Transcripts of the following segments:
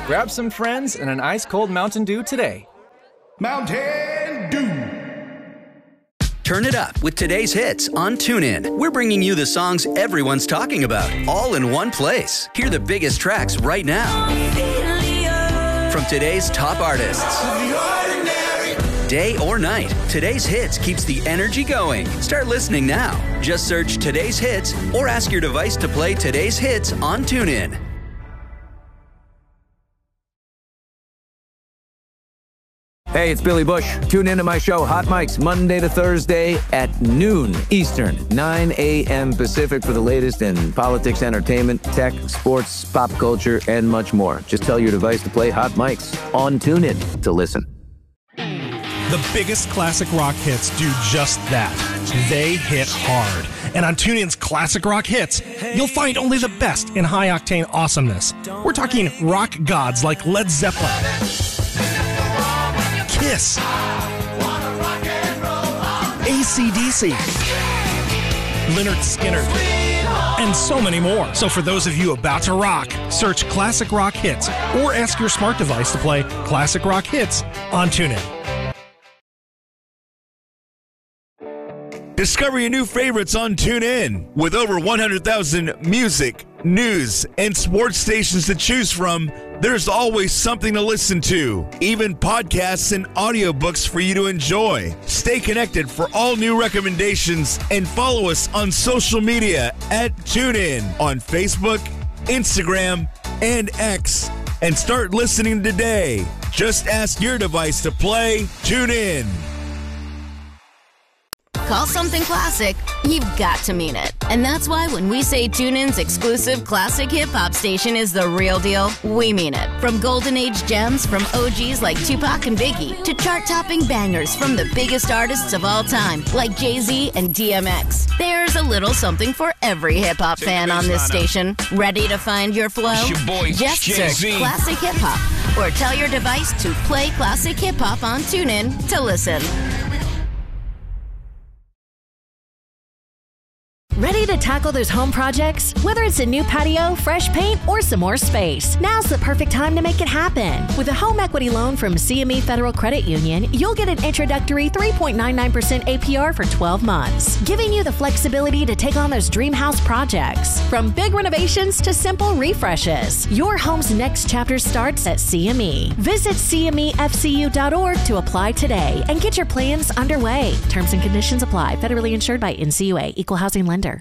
Grab some friends and an ice-cold Mountain Dew today. Mountain Dew. Turn it up with today's hits on TuneIn. We're bringing you the songs everyone's talking about, all in one place. Hear the biggest tracks right now from today's top artists. Day or night, today's hits keeps the energy going. Start listening now. Just search today's hits or ask your device to play today's hits on TuneIn. Hey, it's Billy Bush. Tune into my show, Hot Mics, Monday to Thursday at noon Eastern, 9 a.m. Pacific for the latest in politics, entertainment, tech, sports, pop culture, and much more. Just tell your device to play Hot Mics on TuneIn to listen. The biggest classic rock hits do just that. They hit hard. And on TuneIn's Classic Rock Hits, you'll find only the best in high-octane awesomeness. We're talking rock gods like Led Zeppelin, Kiss, AC/DC, Lynyrd Skynyrd, and so many more. So for those of you about to rock, search Classic Rock Hits or ask your smart device to play Classic Rock Hits on TuneIn. Discover your new favorites on TuneIn. With over 100,000 music, news, and sports stations to choose from, there's always something to listen to, even podcasts and audiobooks for you to enjoy. Stay connected for all new recommendations and follow us on social media at TuneIn on Facebook, Instagram, and X. And start listening today. Just ask your device to play TuneIn. Call something classic, you've got to mean it. And that's why when we say TuneIn's exclusive classic hip-hop station is the real deal, we mean it. From golden age gems from OGs like Tupac and Biggie to chart-topping bangers from the biggest artists of all time like Jay-Z and DMX. There's a little something for every hip-hop fan on this station. Ready to find your flow? Just search Classic Hip-Hop or tell your device to play Classic Hip-Hop on TuneIn to listen. Ready to tackle those home projects? Whether it's a new patio, fresh paint, or some more space, now's the perfect time to make it happen. With a home equity loan from CME Federal Credit Union, you'll get an introductory 3.99% APR for 12 months, giving you the flexibility to take on those dream house projects. From big renovations to simple refreshes, your home's next chapter starts at CME. Visit CMEFCU.org to apply today and get your plans underway. Terms and conditions apply. Federally insured by NCUA. Equal housing lender.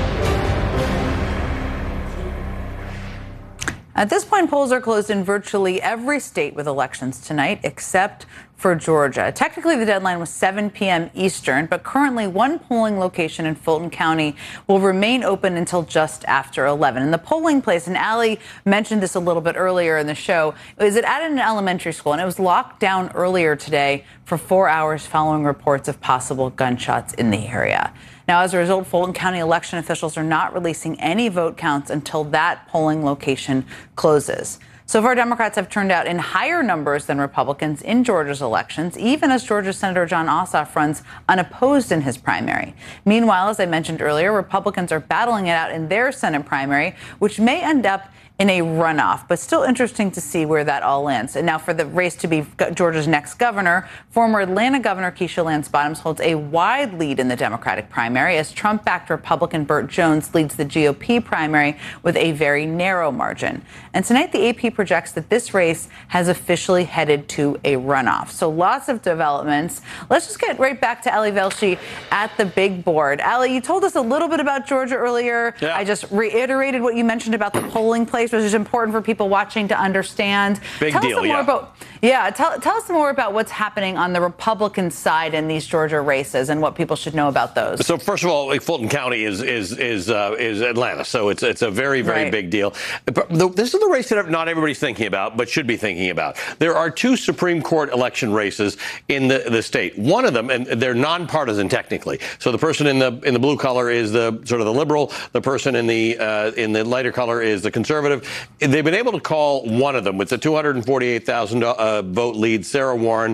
At this point, polls are closed in virtually every state with elections tonight, except for Georgia. Technically, the deadline was 7 p.m. Eastern, but currently one polling location in Fulton County will remain open until just after 11. And the polling place, and Allie mentioned this a little bit earlier in the show, is at an elementary school, and it was locked down earlier today for 4 hours following reports of possible gunshots in the area. Now, as a result, Fulton County election officials are not releasing any vote counts until that polling location closes. So far, Democrats have turned out in higher numbers than Republicans in Georgia's elections, even as Georgia Senator Jon Ossoff runs unopposed in his primary. Meanwhile, as I mentioned earlier, Republicans are battling it out in their Senate primary, which may end up in a runoff, but still interesting to see where that all lands. And now for the race to be Georgia's next governor, former Atlanta Governor Keisha Lance Bottoms holds a wide lead in the Democratic primary as Trump-backed Republican Burt Jones leads the GOP primary with a very narrow margin. And tonight, the AP projects that this race has officially headed to a runoff. So lots of developments. Let's just get right back to Ali Velshi at the big board. Ali, you told us a little bit about Georgia earlier. Yeah. I just reiterated what you mentioned about the polling place, which is important for people watching to understand. Big deal, yeah. Tell us more about what's happening on the Republican side in these Georgia races and what people should know about those. So first of all, like Fulton County is Atlanta, so it's a very big deal. This is the race that not everybody's thinking about, but should be thinking about. There are two Supreme Court election races in the state. One of them, and they're nonpartisan technically. So the person in the blue color is the sort of the liberal. The person in the lighter color is the conservative. They've been able to call one of them with the 248,000 vote lead. Sarah Warren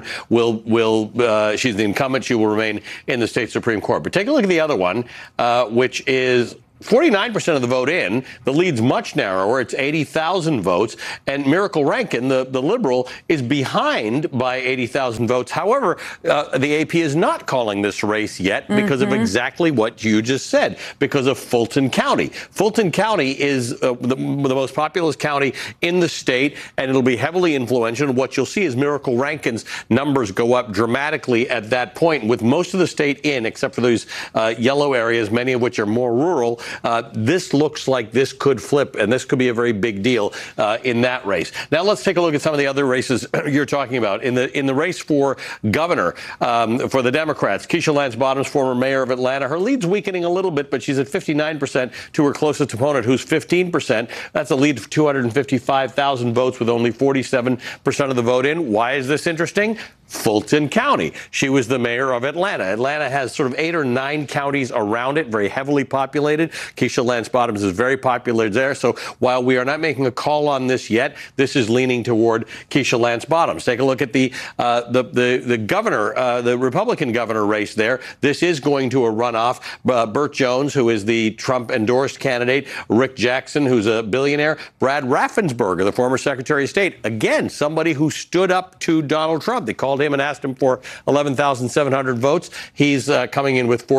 she's the incumbent. She will remain in the state Supreme Court. But take a look at the other one, which is 49% of the vote in. The lead's much narrower. It's 80,000 votes. And Miracle Rankin, the liberal, is behind by 80,000 votes. However, the AP is not calling this race yet because of exactly what you just said, because of Fulton County. Fulton County is the most populous county in the state, and it'll be heavily influential. And what you'll see is Miracle Rankin's numbers go up dramatically at that point, with most of the state in, except for those yellow areas, many of which are more rural. This looks like this could flip, and this could be a very big deal in that race. Now let's take a look at some of the other races you're talking about. In the race for governor for the Democrats, Keisha Lance Bottoms, former mayor of Atlanta, her lead's weakening a little bit, but she's at 59% to her closest opponent, who's 15%. That's a lead of 255,000 votes with only 47% of the vote in. Why is this interesting? Fulton County. She was the mayor of Atlanta. Atlanta has sort of 8 or 9 counties around it, very heavily populated. Keisha Lance Bottoms is very popular there. So while we are not making a call on this yet, this is leaning toward Keisha Lance Bottoms. Take a look at the governor, the Republican governor race there. This is going to a runoff. Burt Jones, who is the Trump-endorsed candidate, Rick Jackson, who's a billionaire, Brad Raffensperger, the former Secretary of State, again, somebody who stood up to Donald Trump. They called him and asked him for 11,700 votes. He's coming in with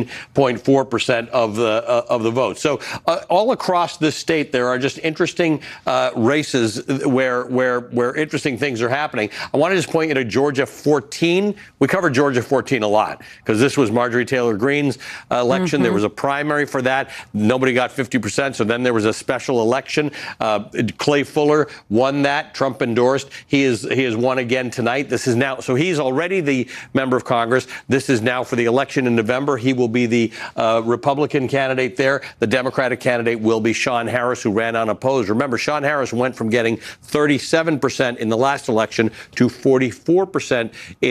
14.4% of the vote. So all across this state, there are just interesting races where interesting things are happening. I want to just point you to Georgia 14. We covered Georgia 14 a lot because this was Marjorie Taylor Greene's election. There was a primary for that. Nobody got 50%. So then there was a special election. Clay Fuller won that. Trump endorsed. He has won again tonight. This is now. So he's already the member of Congress. This is now for the election in November. He will be the Republican candidate there. The Democratic candidate will be Sean Harris, who ran unopposed. Remember, Sean Harris went from getting 37% in the last election to 44%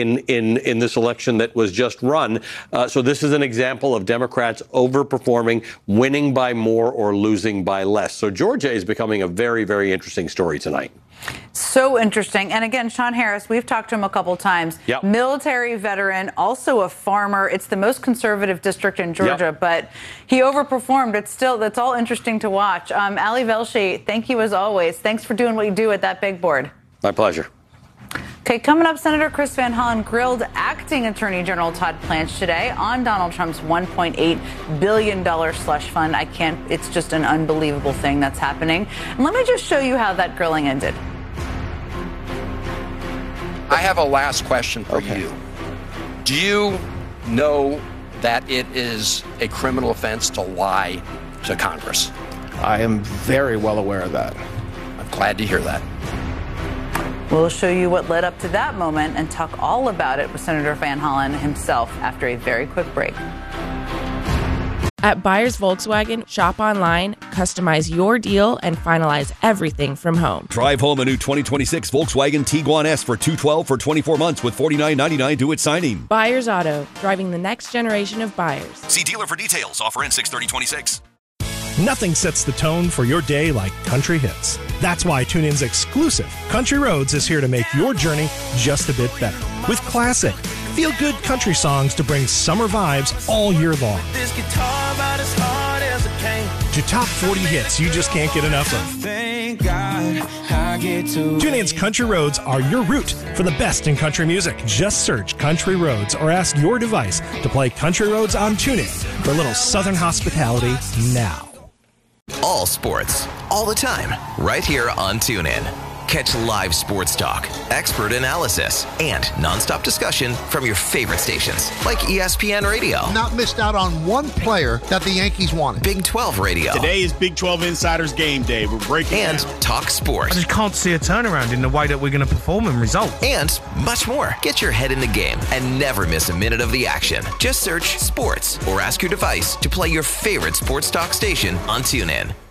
in this election that was just run. So this is an example of Democrats overperforming, winning by more or losing by less. So Georgia is becoming a very, very interesting story tonight. So interesting. And again, Sean Harris, we've talked to him a couple times. Yep. Military veteran, also a farmer. It's the most conservative district in Georgia, but he overperformed. That's all interesting to watch. Ali Velshi, thank you as always. Thanks for doing what you do at that big board. My pleasure. Okay, coming up, Senator Chris Van Hollen grilled acting Attorney General Todd Blanche today on Donald Trump's $1.8 billion slush fund. It's just an unbelievable thing that's happening. And let me just show you how that grilling ended. I have a last question for you. Do you know that it is a criminal offense to lie to Congress? I am very well aware of that. I'm glad to hear that. We'll show you what led up to that moment and talk all about it with Senator Van Hollen himself after a very quick break. At Buyers Volkswagen, shop online, customize your deal, and finalize everything from home. Drive home a new 2026 Volkswagen Tiguan S for $212 for 24 months with $49.99 due at signing. Buyers Auto, driving the next generation of buyers. See dealer for details. Offer ends 6/30/26. Nothing sets the tone for your day like country hits. That's why TuneIn's exclusive Country Roads is here to make your journey just a bit better. With classic, feel-good country songs to bring summer vibes all year long. This guitar about as hard as it came. To top 40 hits you just can't get enough of. Thank God I get to TuneIn's Country Roads are your route for the best in country music. Just search Country Roads or ask your device to play Country Roads on TuneIn for a little Southern hospitality now. All sports, all the time, right here on TuneIn. Catch live sports talk, expert analysis, and nonstop discussion from your favorite stations like ESPN Radio. Not missed out on one player that the Yankees wanted. Big 12 Radio. Today is Big 12 Insiders Game Day. We're breaking and down. Talk sports. I just can't see a turnaround in the way that we're going to perform and result. And much more. Get your head in the game and never miss a minute of the action. Just search sports or ask your device to play your favorite sports talk station on TuneIn.